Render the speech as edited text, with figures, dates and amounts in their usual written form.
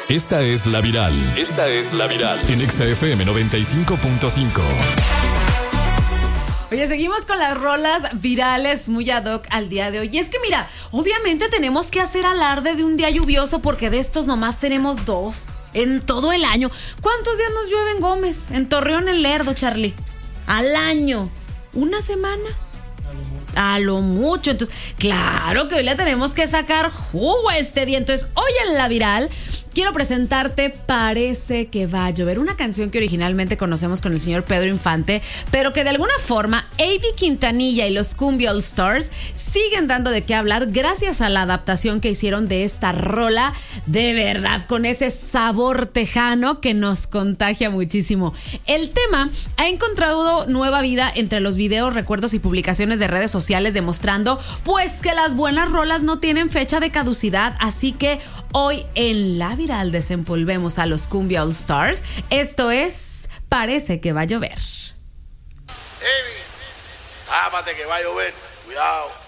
Esta es La Viral. Esta es La Viral. En Exa FM 95.5. Oye, seguimos con las rolas virales muy ad hoc al día de hoy. Y es que mira, obviamente tenemos que hacer alarde de un día lluvioso porque de estos nomás tenemos 2 en todo el año. ¿Cuántos días nos llueve en Gómez? En Torreón, el Lerdo, Charlie. Al año. ¿Una semana? A lo mucho. Entonces, claro que hoy le tenemos que sacar jugo a este día. Entonces, hoy en La Viral quiero presentarte Parece que va a llover, una canción que originalmente conocemos con el señor Pedro Infante, pero que de alguna forma Avi Quintanilla y los Cumbia All Stars siguen dando de qué hablar gracias a la adaptación que hicieron de esta rola, de verdad, con ese sabor tejano que nos contagia muchísimo. El tema ha encontrado nueva vida entre los videos, recuerdos y publicaciones de redes sociales, demostrando pues que las buenas rolas no tienen fecha de caducidad, así que hoy en La Viral desempolvemos a los Cumbia All Stars. Esto es Parece que va a llover. Tápate que va a llover, cuidado.